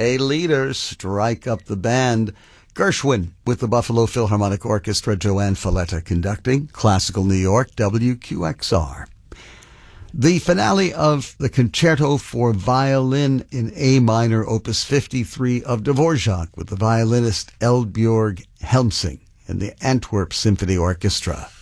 Hey, leaders, strike up the band. Gershwin with the Buffalo Philharmonic Orchestra, Joanne Falletta conducting, Classical New York, WQXR. The finale of the Concerto for Violin in A minor, Opus 53 of Dvorak with the violinist Eldbjørg Helmsing and the Antwerp Symphony Orchestra.